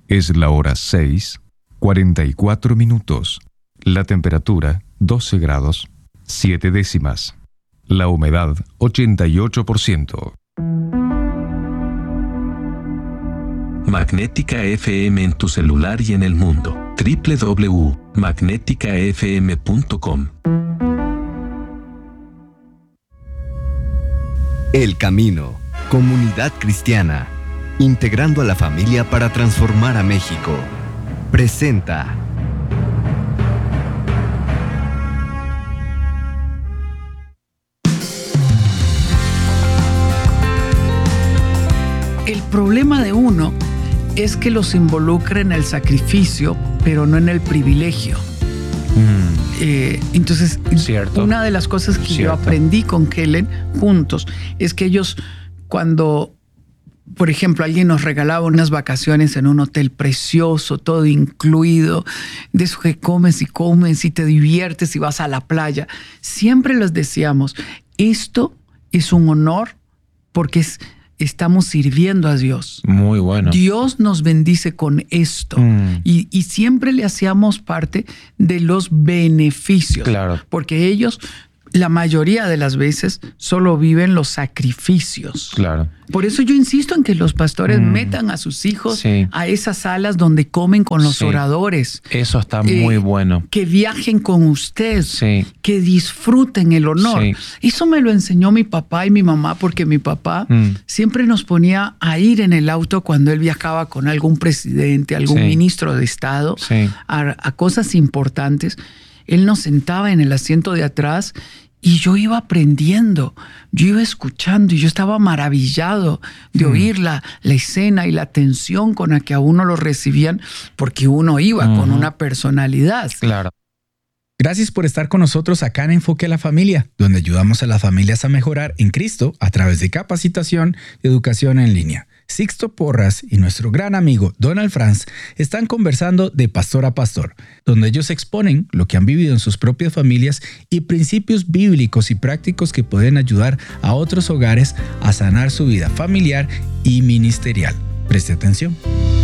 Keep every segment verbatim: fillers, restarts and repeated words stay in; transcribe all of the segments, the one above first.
Es la hora seis, cuarenta y cuatro minutos. La temperatura, doce grados, siete décimas. La humedad, ochenta y ocho por ciento. Magnética F M en tu celular y en el mundo. doble u doble u doble u punto magnética f m punto com. El Camino, comunidad cristiana, integrando a la familia para transformar a México. Presenta. El problema de uno es que los involucra en el sacrificio, pero no en el privilegio. Mm. Eh, entonces, Cierto. una de las cosas que Cierto. yo aprendí con Kellen juntos es que ellos, cuando, por ejemplo, alguien nos regalaba unas vacaciones en un hotel precioso, todo incluido, de eso que comes y comes y te diviertes y vas a la playa, siempre les decíamos, esto es un honor porque es... estamos sirviendo a Dios. Muy bueno. Dios nos bendice con esto. Mm. Y, y siempre le hacíamos parte de los beneficios. Claro. Porque ellos, la mayoría de las veces, solo viven los sacrificios. Claro. Por eso yo insisto en que los pastores mm. metan a sus hijos sí. a esas salas donde comen con los sí. oradores. Eso está eh, muy bueno. Que viajen con usted. Sí. Que disfruten el honor. Sí. Eso me lo enseñó mi papá y mi mamá, porque mi papá mm. siempre nos ponía a ir en el auto cuando él viajaba con algún presidente, algún sí. ministro de Estado, sí. a, a cosas importantes. Él nos sentaba en el asiento de atrás y yo iba aprendiendo, yo iba escuchando y yo estaba maravillado de mm. oír la, la escena y la atención con la que a uno lo recibían, porque uno iba uh-huh. con una personalidad. Claro. Gracias por estar con nosotros acá en Enfoque a la Familia, donde ayudamos a las familias a mejorar en Cristo a través de capacitación y educación en línea. Sixto Porras y nuestro gran amigo Donald Franz están conversando de pastor a pastor, donde ellos exponen lo que han vivido en sus propias familias y principios bíblicos y prácticos que pueden ayudar a otros hogares a sanar su vida familiar y ministerial. Preste atención.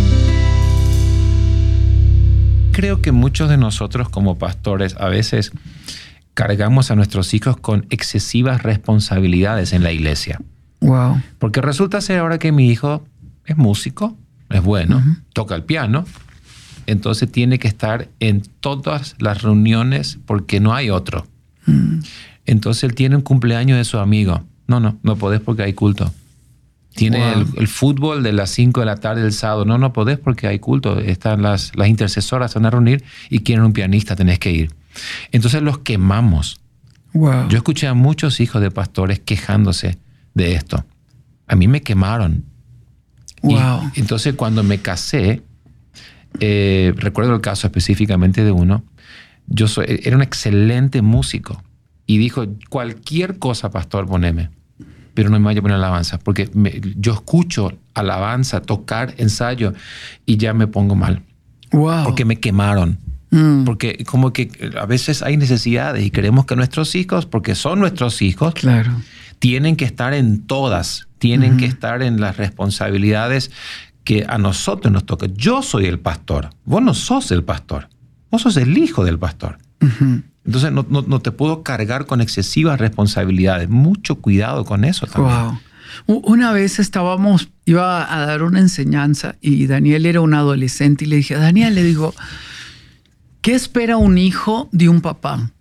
Creo que muchos de nosotros como pastores a veces cargamos a nuestros hijos con excesivas responsabilidades en la iglesia. Wow. Porque resulta ser ahora que mi hijo es músico, es bueno, uh-huh. toca el piano, entonces tiene que estar en todas las reuniones porque no hay otro. Uh-huh. Entonces él tiene un cumpleaños de su amigo. No, no, no podés porque hay culto. Tiene wow. el, el fútbol de las cinco de la tarde del sábado. No, no podés porque hay culto. Están las, las intercesoras, van a reunir y quieren un pianista, tenés que ir. Entonces los quemamos. Wow. Yo escuché a muchos hijos de pastores quejándose de esto. A mí me quemaron. Wow. Y entonces cuando me casé, eh, recuerdo el caso específicamente de uno, yo soy, era un excelente músico y dijo, cualquier cosa, pastor, poneme, pero no me vaya a poner alabanza, porque me, yo escucho alabanza, tocar, ensayo, y ya me pongo mal. Wow. Porque me quemaron. Mm. Porque como que a veces hay necesidades y queremos que nuestros hijos, porque son nuestros hijos, claro, tienen que estar en todas, tienen uh-huh. que estar en las responsabilidades que a nosotros nos toca. Yo soy el pastor, vos no sos el pastor, vos sos el hijo del pastor. Uh-huh. Entonces no, no, no te puedo cargar con excesivas responsabilidades. Mucho cuidado con eso también. Wow. Una vez estábamos, iba a dar una enseñanza y Daniel era un adolescente y le dije, Daniel, le digo, ¿qué espera un hijo de un papá?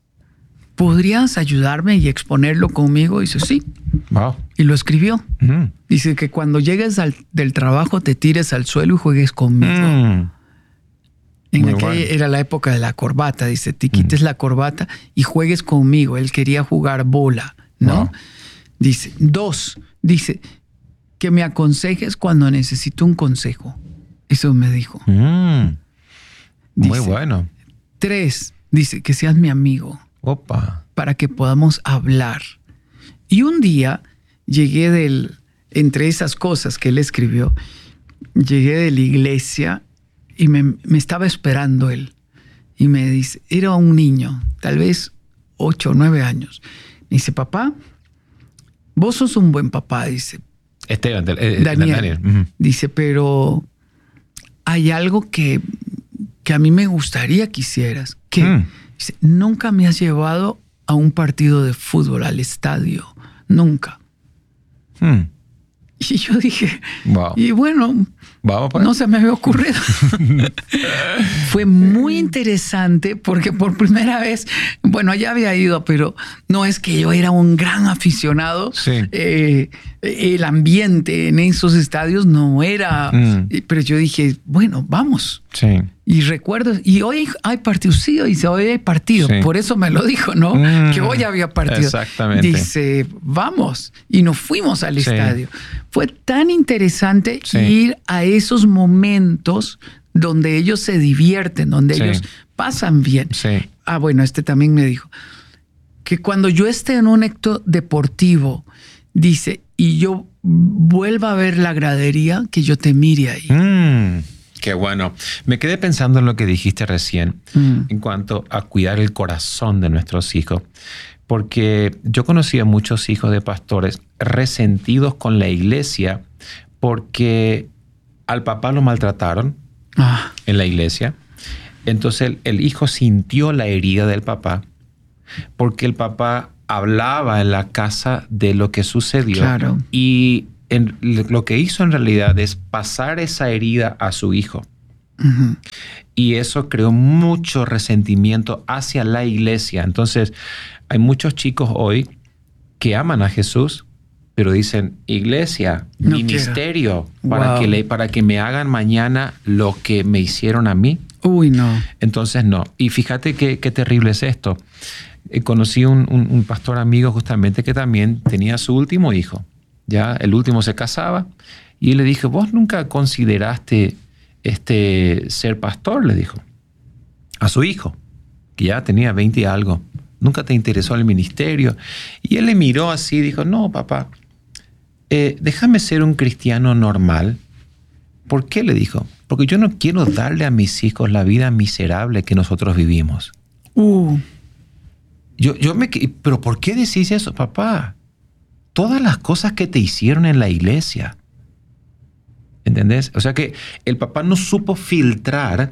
¿Podrías ayudarme y exponerlo conmigo? Y dice, sí. Wow. Y lo escribió. Mm. Dice que cuando llegues al, del trabajo te tires al suelo y juegues conmigo. Mm. En Muy aquella bueno. era la época de la corbata. Dice, te quites mm. la corbata y juegues conmigo. Él quería jugar bola, ¿no? Wow. Dice, dos, dice, que me aconsejes cuando necesito un consejo. Eso me dijo. Mm. Muy dice, bueno. Tres, dice, que seas mi amigo. Opa. Para que podamos hablar. Y un día llegué del, entre esas cosas que él escribió, llegué de la iglesia y me, me estaba esperando él. Y me dice, era un niño, tal vez ocho o nueve años. Me dice, papá, vos sos un buen papá, dice. Esteban, eh, Daniel. Daniel. Uh-huh. Dice, pero hay algo que, que a mí me gustaría que hicieras, que mm. dice, nunca me has llevado a un partido de fútbol, al estadio, nunca. Mm. Y yo dije, wow. y bueno, Vamos no se me había ocurrido. Fue muy interesante porque por primera vez, bueno, ya había ido, pero no es que yo era un gran aficionado. Sí. Eh, el ambiente en esos estadios no era, mm. pero yo dije, bueno, vamos. Sí. Y recuerdo, y hoy hay partido, sí, dice, hoy hay partido. Sí. Por eso me lo dijo, ¿no? Mm. Que hoy había partido. Exactamente. Dice, vamos. Y nos fuimos al sí. estadio. Fue tan interesante sí. ir a esos momentos donde ellos se divierten, donde sí. ellos pasan bien. Sí. Ah, bueno, este también me dijo que cuando yo esté en un acto deportivo, dice, y yo vuelva a ver la gradería, que yo te mire ahí. Mm. Qué bueno. Me quedé pensando en lo que dijiste recién mm. en cuanto a cuidar el corazón de nuestros hijos. Porque yo conocí a muchos hijos de pastores resentidos con la iglesia porque al papá lo maltrataron ah. en la iglesia. Entonces el, el hijo sintió la herida del papá porque el papá hablaba en la casa de lo que sucedió. Claro. Y en, lo que hizo en realidad es pasar esa herida a su hijo. Uh-huh. Y eso creó mucho resentimiento hacia la iglesia. Entonces, hay muchos chicos hoy que aman a Jesús, pero dicen, iglesia, no ministerio, para, wow. que le, para que me hagan mañana lo que me hicieron a mí. Uy, no. Entonces, no. Y fíjate qué, qué terrible es esto. Eh, conocí un, un, un pastor amigo justamente que también tenía su último hijo. Ya el último se casaba y le dije, ¿vos nunca consideraste este, ser pastor? Le dijo a su hijo, que ya tenía veinte y algo. ¿Nunca te interesó el ministerio? Y él le miró así y dijo, no, papá, eh, déjame ser un cristiano normal. ¿Por qué? Le dijo, porque yo no quiero darle a mis hijos la vida miserable que nosotros vivimos. Uh. Yo, yo me, ¿Pero por qué decís eso, papá? Todas las cosas que te hicieron en la iglesia. ¿Entendés? O sea que el papá no supo filtrar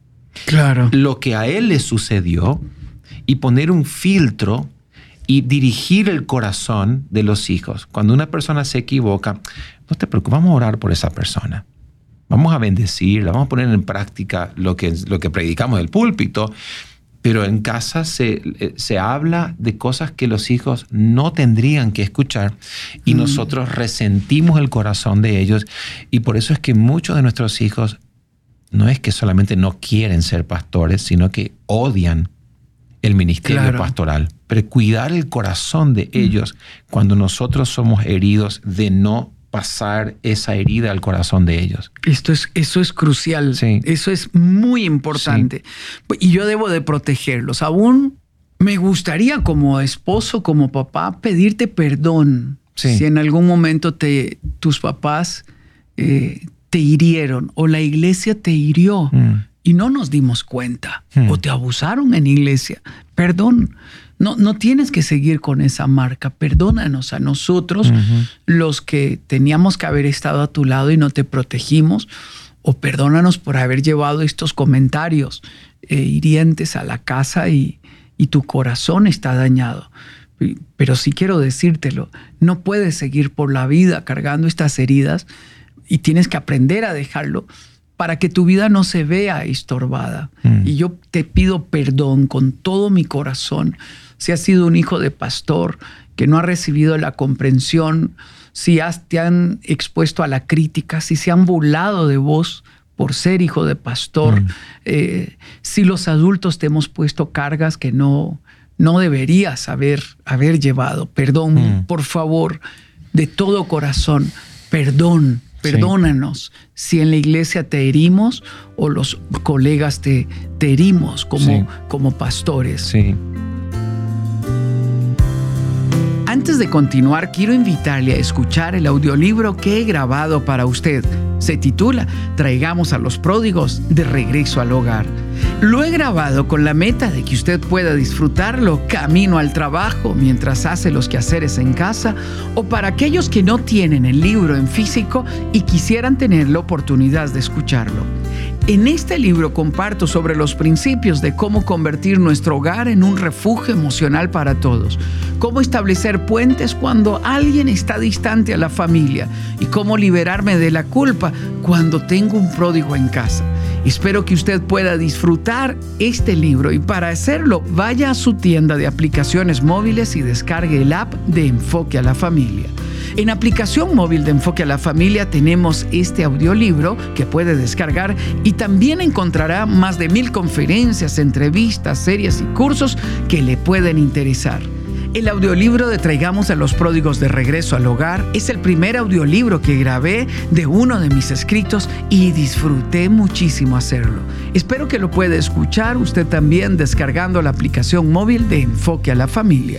claro. lo que a él le sucedió y poner un filtro y dirigir el corazón de los hijos. Cuando una persona se equivoca, no te preocupes, vamos a orar por esa persona. Vamos a bendecirla, vamos a poner en práctica lo que, lo que predicamos del púlpito. Pero en casa se, se habla de cosas que los hijos no tendrían que escuchar y mm. nosotros resentimos el corazón de ellos. Y por eso es que muchos de nuestros hijos no es que solamente no quieren ser pastores, sino que odian el ministerio claro. pastoral. Pero cuidar el corazón de ellos mm. cuando nosotros somos heridos de no pasar esa herida al corazón de ellos. Esto es, eso es crucial. Sí. Eso es muy importante. Sí. Y yo debo de protegerlos. Aún me gustaría como esposo, como papá, pedirte perdón. Sí. Si en algún momento te, tus papás eh, te hirieron o la iglesia te hirió mm. y no nos dimos cuenta mm. o te abusaron en iglesia. Perdón. No, no tienes que seguir con esa marca. Perdónanos a nosotros, uh-huh. los que teníamos que haber estado a tu lado y no te protegimos, o perdónanos por haber llevado estos comentarios eh, hirientes a la casa y, y tu corazón está dañado. Pero sí quiero decírtelo, no puedes seguir por la vida cargando estas heridas y tienes que aprender a dejarlo para que tu vida no se vea estorbada. Mm. Y yo te pido perdón con todo mi corazón. Si has sido un hijo de pastor que no ha recibido la comprensión, si has, te han expuesto a la crítica, si se han burlado de vos por ser hijo de pastor, mm. eh, si los adultos te hemos puesto cargas que no, no deberías haber, haber llevado. Perdón, mm. por favor, de todo corazón, perdón. Perdónanos sí. si en la iglesia te herimos o los colegas te, te herimos como, sí. como pastores. Sí. Antes de continuar, quiero invitarle a escuchar el audiolibro que he grabado para usted. Se titula Traigamos a los pródigos de regreso al hogar. Lo he grabado con la meta de que usted pueda disfrutarlo camino al trabajo, mientras hace los quehaceres en casa, o para aquellos que no tienen el libro en físico y quisieran tener la oportunidad de escucharlo. En este libro comparto sobre los principios de cómo convertir nuestro hogar en un refugio emocional para todos, cómo establecer puentes cuando alguien está distante a la familia y cómo liberarme de la culpa cuando tengo un pródigo en casa. Espero que usted pueda disfrutar este libro y para hacerlo vaya a su tienda de aplicaciones móviles y descargue el app de Enfoque a la Familia. En aplicación móvil de Enfoque a la Familia tenemos este audiolibro que puede descargar y también encontrará más de mil conferencias, entrevistas, series y cursos que le pueden interesar. El audiolibro de Traigamos a los pródigos de regreso al hogar es el primer audiolibro que grabé de uno de mis escritos y disfruté muchísimo hacerlo. Espero que lo pueda escuchar usted también descargando la aplicación móvil de Enfoque a la Familia.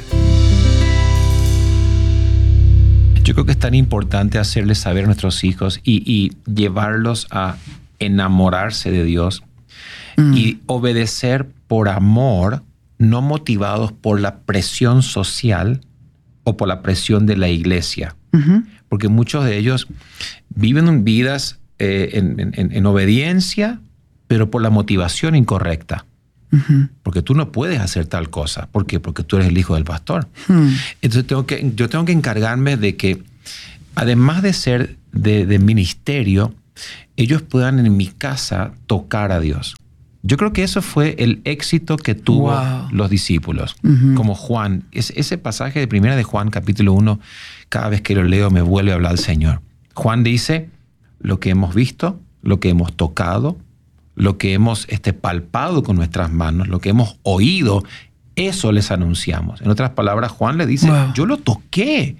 Yo creo que es tan importante hacerles saber a nuestros hijos y, y llevarlos a enamorarse de Dios mm. y obedecer por amor, no motivados por la presión social o por la presión de la iglesia. Uh-huh. Porque muchos de ellos viven vidas eh, en, en, en obediencia, pero por la motivación incorrecta. Uh-huh. Porque tú no puedes hacer tal cosa. ¿Por qué? Porque tú eres el hijo del pastor. Uh-huh. Entonces tengo que, yo tengo que encargarme de que, además de ser de, de ministerio, ellos puedan en mi casa tocar a Dios. Yo creo que eso fue el éxito que tuvo wow. los discípulos, uh-huh. como Juan. Es, ese pasaje de primera de Juan, capítulo uno, cada vez que lo leo me vuelve a hablar el Señor. Juan dice, lo que hemos visto, lo que hemos tocado, lo que hemos este, palpado con nuestras manos, lo que hemos oído, eso les anunciamos. En otras palabras, Juan le dice, wow. yo lo toqué.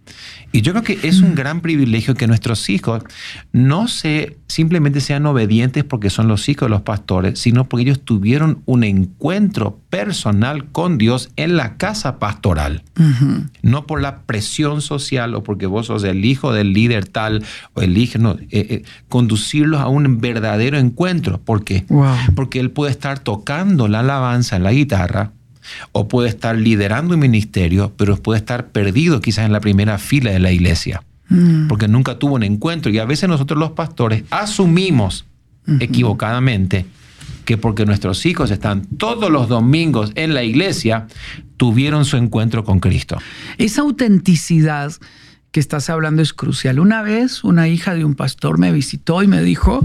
Y yo creo que es un gran privilegio que nuestros hijos no se, simplemente sean obedientes porque son los hijos de los pastores, sino porque ellos tuvieron un encuentro personal con Dios en la casa pastoral. Uh-huh. No por la presión social o porque vos sos el hijo del líder tal o el hijo, no, eh, eh, conducirlos a un verdadero encuentro. ¿Por qué? Wow. Porque él puede estar tocando la alabanza en la guitarra, o puede estar liderando un ministerio, pero puede estar perdido quizás en la primera fila de la iglesia, mm. porque nunca tuvo un encuentro. Y a veces nosotros los pastores asumimos uh-huh. equivocadamente que porque nuestros hijos están todos los domingos en la iglesia, tuvieron su encuentro con Cristo. Esa autenticidad que estás hablando es crucial. Una vez una hija de un pastor me visitó y me dijo,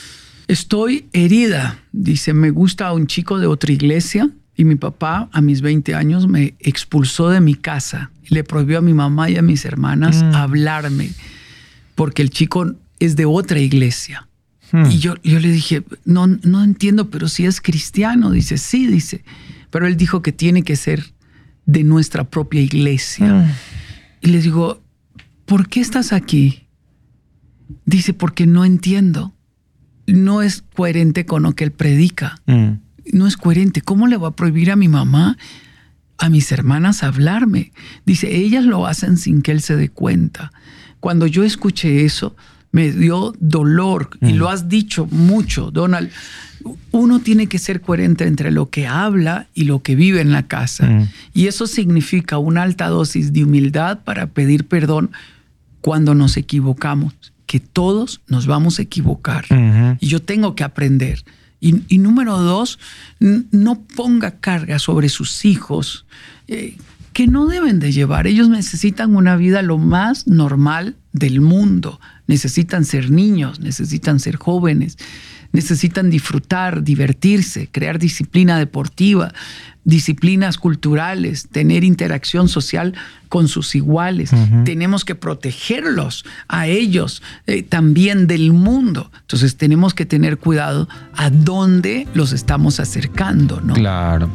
estoy herida. Dice, me gusta un chico de otra iglesia. Y mi papá, a mis veinte años, me expulsó de mi casa. Le prohibió a mi mamá y a mis hermanas mm. hablarme, porque el chico es de otra iglesia. Mm. Y yo, yo le dije, no, no entiendo, pero si es cristiano. Dice, sí, dice. Pero él dijo que tiene que ser de nuestra propia iglesia. Mm. Y le digo, ¿por qué estás aquí? Dice, porque no entiendo. No es coherente con lo que él predica. Mm. No es coherente. ¿Cómo le va a prohibir a mi mamá, a mis hermanas hablarme? Dice, ellas lo hacen sin que él se dé cuenta. Cuando yo escuché eso, me dio dolor. Mm. Y lo has dicho mucho, Donald. Uno tiene que ser coherente entre lo que habla y lo que vive en la casa. Mm. Y eso significa una alta dosis de humildad para pedir perdón cuando nos equivocamos. Que todos nos vamos a equivocar. Mm-hmm. Y yo tengo que aprender. Y, y número dos, n- no ponga carga sobre sus hijos eh, que no deben de llevar. Ellos necesitan una vida lo más normal del mundo. Necesitan ser niños, necesitan ser jóvenes, necesitan disfrutar, divertirse, crear disciplina deportiva, disciplinas culturales, tener interacción social con sus iguales. Uh-huh. Tenemos que protegerlos a ellos eh, también del mundo. Entonces tenemos que tener cuidado a dónde los estamos acercando, ¿no? Claro.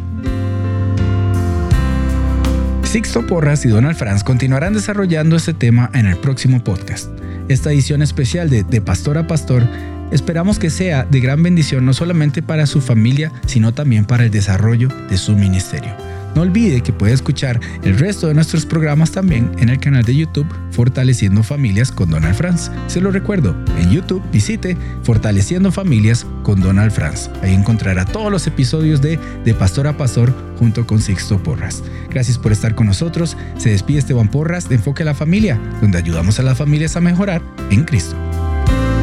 Sixto Porras y Donald Franz continuarán desarrollando este tema en el próximo podcast. Esta edición especial de De Pastor a Pastor esperamos que sea de gran bendición no solamente para su familia, sino también para el desarrollo de su ministerio. No olvide que puede escuchar el resto de nuestros programas también en el canal de YouTube Fortaleciendo Familias con Donald Franz. Se lo recuerdo, en YouTube visite Fortaleciendo Familias con Donald Franz. Ahí encontrará todos los episodios de De Pastor a Pastor junto con Sixto Porras. Gracias por estar con nosotros. Se despide Esteban Porras de Enfoque a la Familia, donde ayudamos a las familias a mejorar en Cristo.